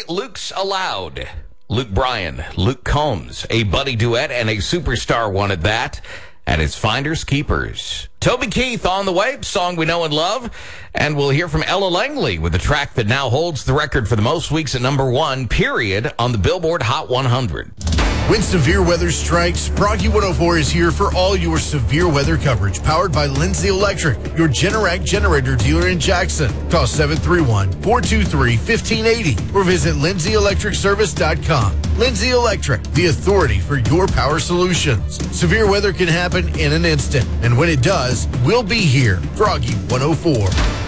Luke's Allowed. Luke Bryan, Luke Combs, a buddy duet and a superstar one at that. And it's Finders Keepers. Toby Keith on the way, song we know and love. And we'll hear from Ella Langley with a track that now holds the record for the most weeks at number 1, period, on the Billboard Hot 100. When severe weather strikes, Froggy 104 is here for all your severe weather coverage. Powered by Lindsay Electric, your Generac generator dealer in Jackson. Call 731-423-1580 or visit lindsay-electricservice.com. Lindsay Electric, the authority for your power solutions. Severe weather can happen in an instant, and when it does, we'll be here. Froggy 104.